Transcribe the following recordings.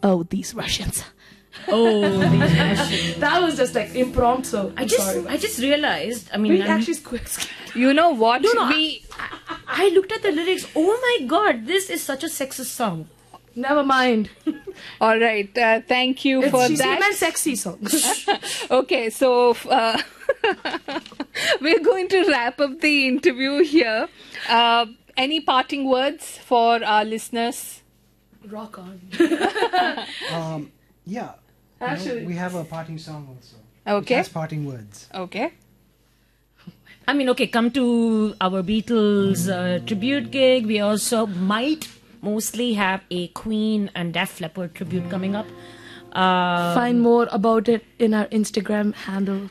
oh, these Russians. Oh, these Russians. That was just like impromptu. I just realized. I mean, we actually quick. You know what? No, I looked at the lyrics. Oh my God, this is such a sexist song. Never mind. All right. Thank you for She that. meant sexy songs. Okay, so we're going to wrap up the interview here. Any parting words for our listeners? Rock on. Yeah. Actually, we have a parting song also. Okay. Which has parting words. Okay. I mean, okay, come to our Beatles tribute gig. We also might mostly have a Queen and Def Leppard tribute coming up. find more about it in our Instagram handle.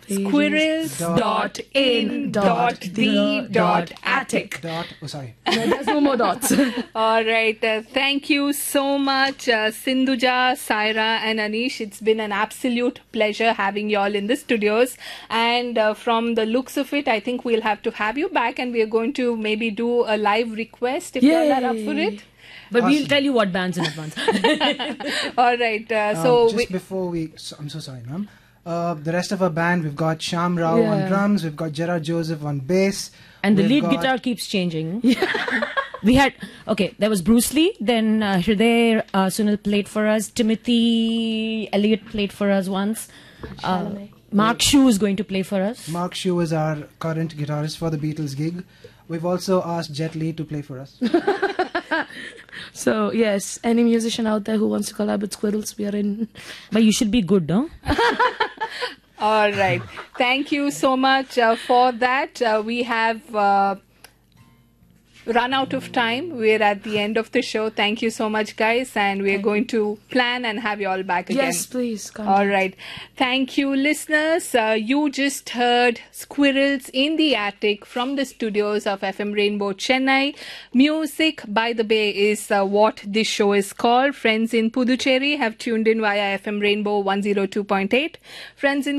Squirrels.in.the.attic. There's no more dots. All right. Thank you so much, Sindhuja, Saira, and Anish. It's been an absolute pleasure having you all in the studios. And from the looks of it, I think we'll have to have you back, and we're going to maybe do a live request if you all are up for it. But we'll tell you what bands in advance. All right. Before I'm so sorry, ma'am. The rest of our band, we've got Sham Rao on drums, we've got Gerard Joseph on bass. And the lead guitar keeps changing. We had, there was Bruce Lee, then Hriday Sunil played for us, Timothy Elliott played for us once. Mark Shue is going to play for us. Mark Shue is our current guitarist for the Beatles gig. We've also asked Jet Li to play for us. So, yes, any musician out there who wants to collab with Squirrels, we are in. But you should be good, no? All right. Thank you so much for that. We have run out of time. We're at the end of the show. Thank you so much, guys. And we're going to plan and have you all back again. Yes, please. All right. Thank you, listeners. You just heard Squirrels in the Attic from the studios of FM Rainbow Chennai. Music by the Bay is what this show is called. Friends in Puducherry have tuned in via FM Rainbow 102.8. Friends in